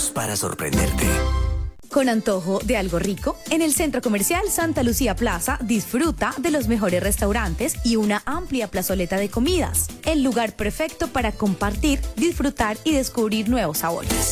Estamos para sorprenderte. Con antojo de algo rico, en el Centro Comercial Santa Lucía Plaza disfruta de los mejores restaurantes y una amplia plazoleta de comidas. El lugar perfecto para compartir, disfrutar y descubrir nuevos sabores.